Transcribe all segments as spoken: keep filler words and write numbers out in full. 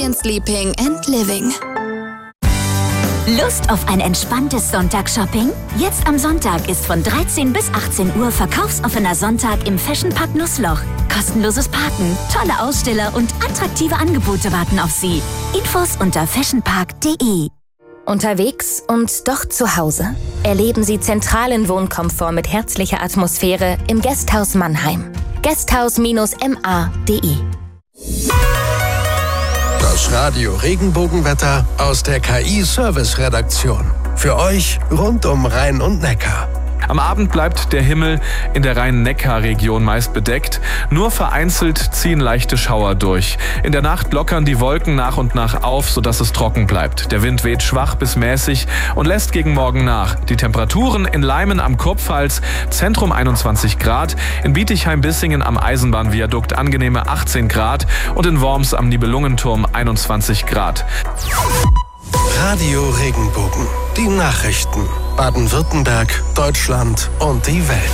Australian Sleeping and Living. Lust auf ein entspanntes Sonntagsshopping? Jetzt am Sonntag ist von dreizehn bis achtzehn Uhr verkaufsoffener Sonntag im Fashion Park Nussloch. Kostenloses Parken, tolle Aussteller und attraktive Angebote warten auf Sie. Infos unter fashionpark punkt de. Unterwegs und doch zu Hause? Erleben Sie zentralen Wohnkomfort mit herzlicher Atmosphäre im Guesthouse Mannheim. guesthouse Bindestrich m a punkt de. Das Radio Regenbogenwetter aus der K I-Service-Redaktion. Für euch rund um Rhein und Neckar. Am Abend bleibt der Himmel in der Rhein-Neckar-Region meist bedeckt. Nur vereinzelt ziehen leichte Schauer durch. In der Nacht lockern die Wolken nach und nach auf, sodass es trocken bleibt. Der Wind weht schwach bis mäßig und lässt gegen Morgen nach. Die Temperaturen in Leimen am Kurpfalz, Zentrum einundzwanzig Grad, in Bietigheim-Bissingen am Eisenbahnviadukt angenehme achtzehn Grad und in Worms am Nibelungenturm einundzwanzig Grad. Radio Regenbogen. Die Nachrichten. Baden-Württemberg, Deutschland und die Welt.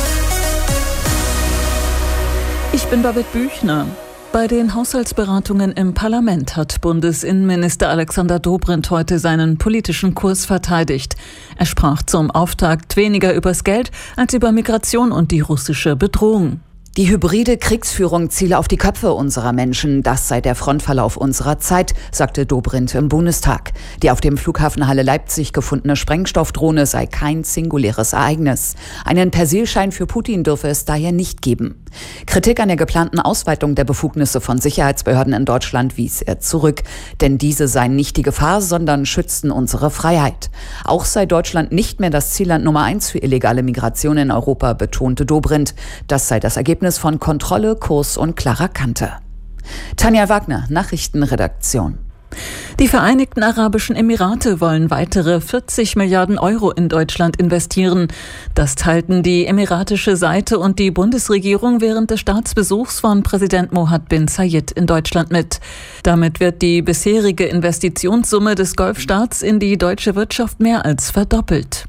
Ich bin Babette Büchner. Bei den Haushaltsberatungen im Parlament hat Bundesinnenminister Alexander Dobrindt heute seinen politischen Kurs verteidigt. Er sprach zum Auftakt weniger übers Geld als über Migration und die russische Bedrohung. Die hybride Kriegsführung ziele auf die Köpfe unserer Menschen. Das sei der Frontverlauf unserer Zeit, sagte Dobrindt im Bundestag. Die auf dem Flughafen Halle Leipzig gefundene Sprengstoffdrohne sei kein singuläres Ereignis. Einen Persilschein für Putin dürfe es daher nicht geben. Kritik an der geplanten Ausweitung der Befugnisse von Sicherheitsbehörden in Deutschland wies er zurück. Denn diese seien nicht die Gefahr, sondern schützten unsere Freiheit. Auch sei Deutschland nicht mehr das Zielland Nummer eins für illegale Migration in Europa, betonte Dobrindt. Das sei das Ergebnis von Kontrolle, Kurs und klarer Kante. Tanja Wagner, Nachrichtenredaktion. Die Vereinigten Arabischen Emirate wollen weitere vierzig Milliarden Euro in Deutschland investieren. Das teilten die emiratische Seite und die Bundesregierung während des Staatsbesuchs von Präsident Mohammed bin Zayed in Deutschland mit. Damit wird die bisherige Investitionssumme des Golfstaats in die deutsche Wirtschaft mehr als verdoppelt.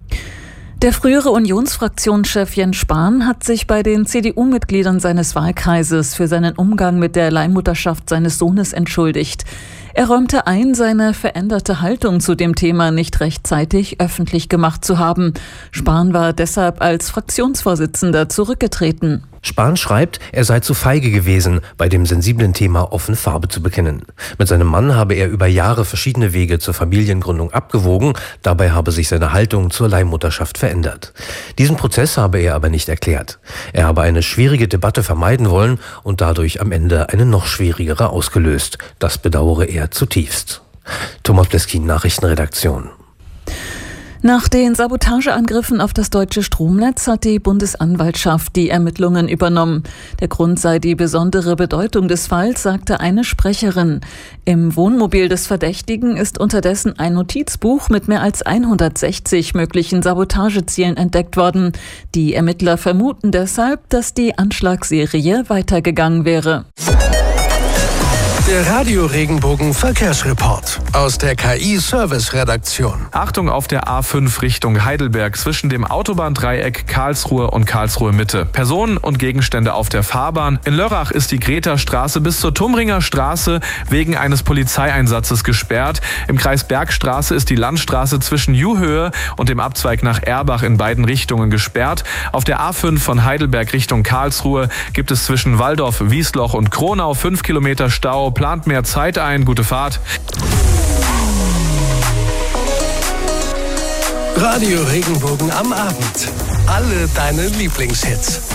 Der frühere Unionsfraktionschef Jens Spahn hat sich bei den C D U-Mitgliedern seines Wahlkreises für seinen Umgang mit der Leihmutterschaft seines Sohnes entschuldigt. Er räumte ein, seine veränderte Haltung zu dem Thema nicht rechtzeitig öffentlich gemacht zu haben. Spahn war deshalb als Fraktionsvorsitzender zurückgetreten. Spahn schreibt, er sei zu feige gewesen, bei dem sensiblen Thema offen Farbe zu bekennen. Mit seinem Mann habe er über Jahre verschiedene Wege zur Familiengründung abgewogen, dabei habe sich seine Haltung zur Leihmutterschaft verändert. Diesen Prozess habe er aber nicht erklärt. Er habe eine schwierige Debatte vermeiden wollen und dadurch am Ende eine noch schwierigere ausgelöst. Das bedauere er zutiefst. Thomas Bleskin, Nachrichtenredaktion. Nach den Sabotageangriffen auf das deutsche Stromnetz hat die Bundesanwaltschaft die Ermittlungen übernommen. Der Grund sei die besondere Bedeutung des Falls, sagte eine Sprecherin. Im Wohnmobil des Verdächtigen ist unterdessen ein Notizbuch mit mehr als hundertsechzig möglichen Sabotagezielen entdeckt worden. Die Ermittler vermuten deshalb, dass die Anschlagsserie weitergegangen wäre. Der Radio Regenbogen Verkehrsreport aus der K I-Service-Redaktion. Achtung auf der A fünf Richtung Heidelberg zwischen dem Autobahndreieck Karlsruhe und Karlsruhe Mitte. Personen und Gegenstände auf der Fahrbahn. In Lörrach ist die Greta-Straße bis zur Tumringer Straße wegen eines Polizeieinsatzes gesperrt. Im Kreis Bergstraße ist die Landstraße zwischen Juhöhe und dem Abzweig nach Erbach in beiden Richtungen gesperrt. Auf der A fünf von Heidelberg Richtung Karlsruhe gibt es zwischen Walldorf, Wiesloch und Kronau fünf Kilometer Stau. Plant mehr Zeit ein. Gute Fahrt. Radio Regenbogen am Abend. Alle deine Lieblingshits.